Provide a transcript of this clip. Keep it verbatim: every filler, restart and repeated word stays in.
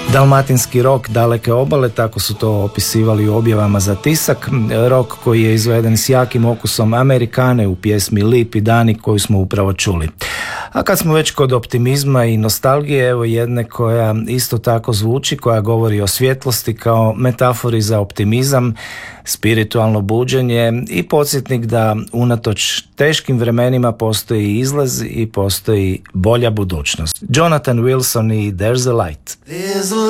Dalmatinski rok daleke obale, tako su to opisivali u objavama za tisak. Rok koji je izveden s jakim okusom Amerikane u pjesmi Lipi dani koju smo upravo čuli. A kad smo već kod optimizma i nostalgije, evo jedne koja isto tako zvuči, koja govori o svjetlosti kao metafori za optimizam, spiritualno buđenje i podsjetnik da unatoč teškim vremenima postoji izlaz i postoji bolja budućnost. Jonathan Wilson i There's a Light.